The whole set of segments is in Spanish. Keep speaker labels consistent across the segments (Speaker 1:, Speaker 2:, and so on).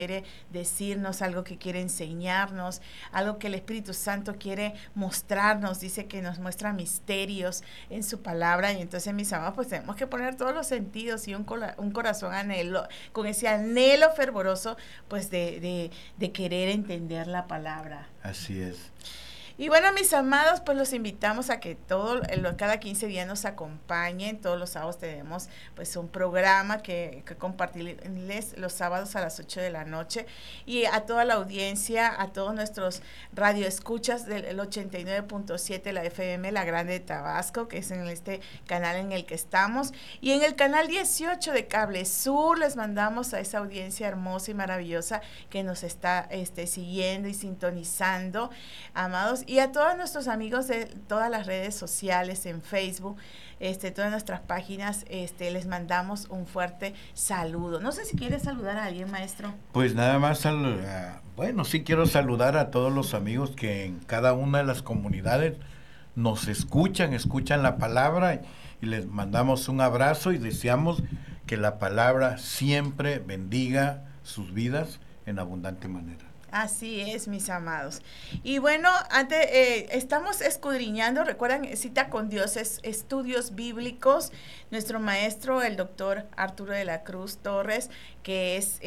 Speaker 1: quiere decirnos, algo que quiere enseñarnos, algo que el Espíritu Santo quiere mostrarnos. Dice que nos muestra misterios en su palabra, y entonces, mis amados, pues tenemos que poner todos los sentidos y un corazón anhelo, con ese anhelo fervoroso, pues de querer entender la palabra.
Speaker 2: Así es.
Speaker 1: Y bueno, mis amados, pues los invitamos a que cada 15 días nos acompañen. Todos los sábados tenemos pues un programa que compartirles los sábados a las 8 de la noche. Y a toda la audiencia, a todos nuestros radioescuchas del 89.7, la FM, La Grande de Tabasco, que es en este canal en el que estamos. Y en el canal 18 de Cable Sur les mandamos a esa audiencia hermosa y maravillosa que nos está siguiendo y sintonizando, amados. Y a todos nuestros amigos de todas las redes sociales, en Facebook, todas nuestras páginas, les mandamos un fuerte saludo. No sé si quieres saludar a alguien, maestro.
Speaker 2: Pues nada más, bueno, sí quiero saludar a todos los amigos que en cada una de las comunidades nos escuchan la palabra, y les mandamos un abrazo y deseamos que la palabra siempre bendiga sus vidas en abundante manera.
Speaker 1: Así es, mis amados. Y bueno, estamos escudriñando, recuerdan, Cita con Dios, es estudios bíblicos. Nuestro maestro, el doctor Arturo de la Cruz Torres, que es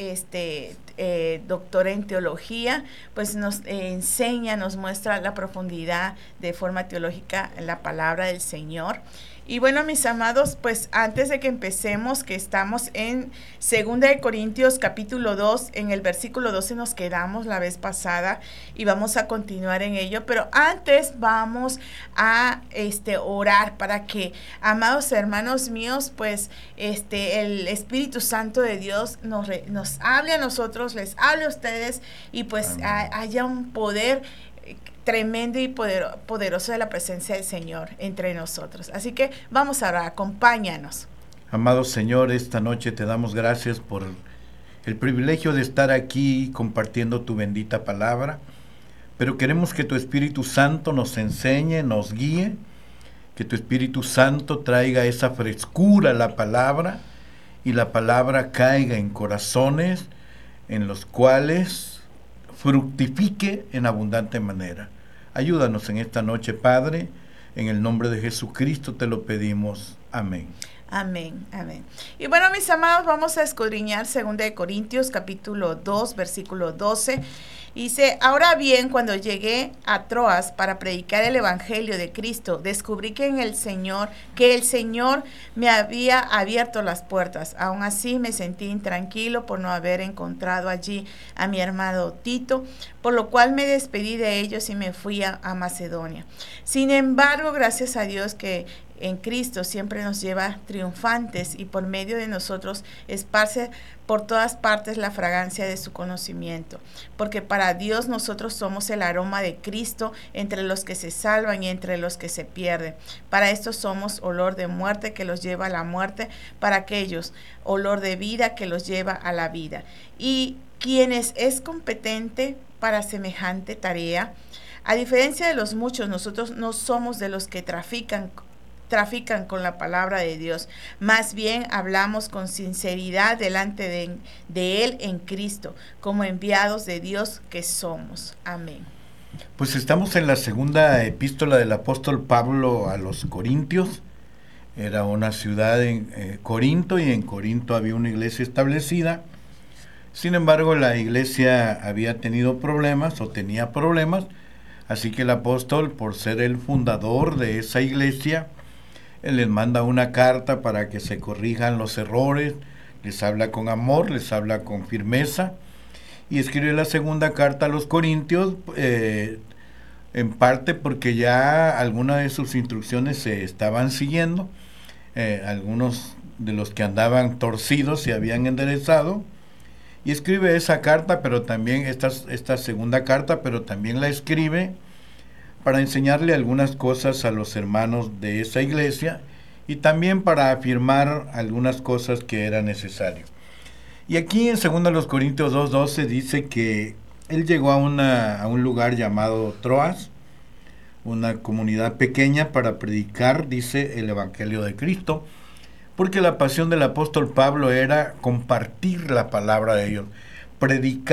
Speaker 1: doctor en teología, pues nos enseña, nos muestra la profundidad de forma teológica en la palabra del Señor. Y bueno, mis amados, pues antes de que empecemos, que estamos en 2 de Corintios capítulo 2, en el versículo 12 nos quedamos la vez pasada y vamos a continuar en ello, pero antes vamos a orar para que, amados hermanos míos, pues el Espíritu Santo de Dios nos hable a nosotros, les hable a ustedes, y pues haya un poder tremendo y poderoso de la presencia del Señor entre nosotros. Así que vamos a orar, acompáñanos.
Speaker 2: Amado Señor, esta noche te damos gracias por el privilegio de estar aquí compartiendo tu bendita palabra, pero queremos que tu Espíritu Santo nos enseñe, nos guíe, que tu Espíritu Santo traiga esa frescura a la palabra, y la palabra caiga en corazones en los cuales fructifique en abundante manera. Ayúdanos en esta noche, Padre, en el nombre de Jesucristo te lo pedimos. Amén.
Speaker 1: Amén, amén. Y bueno, mis amados, vamos a escudriñar 2 de Corintios capítulo 2, versículo 12. Dice: ahora bien, cuando llegué a Troas para predicar el evangelio de Cristo, descubrí que el Señor me había abierto las puertas. Aún así me sentí intranquilo por no haber encontrado allí a mi hermano Tito, por lo cual me despedí de ellos y me fui a Macedonia. Sin embargo, gracias a Dios que en Cristo siempre nos lleva triunfantes, y por medio de nosotros esparce por todas partes la fragancia de su conocimiento, porque para Dios nosotros somos el aroma de Cristo entre los que se salvan y entre los que se pierden. Para estos somos olor de muerte que los lleva a la muerte, para aquellos olor de vida que los lleva a la vida. Y quienes es competente para semejante tarea. A diferencia de los muchos, nosotros no somos de los que trafican con la palabra de Dios, más bien hablamos con sinceridad delante de Él en Cristo, como enviados de Dios que somos. Amén.
Speaker 2: Pues estamos en la segunda epístola del apóstol Pablo a los Corintios. Era una ciudad en Corinto, y en Corinto había una iglesia establecida. Sin embargo, la iglesia había tenido problemas, o tenía problemas, así que el apóstol, por ser el fundador de esa iglesia, él les manda una carta para que se corrijan los errores, les habla con amor, les habla con firmeza, y escribe la segunda carta a los Corintios, en parte porque ya algunas de sus instrucciones se estaban siguiendo, algunos de los que andaban torcidos se habían enderezado, y escribe esa carta, pero también esta segunda carta, pero también la escribe para enseñarle algunas cosas a los hermanos de esa iglesia, y también para afirmar algunas cosas que era necesario. Y aquí en 2 Corintios 2:12 dice que él llegó a un lugar llamado Troas, una comunidad pequeña, para predicar, dice, el evangelio de Cristo, porque la pasión del apóstol Pablo era compartir la palabra de Dios, predicar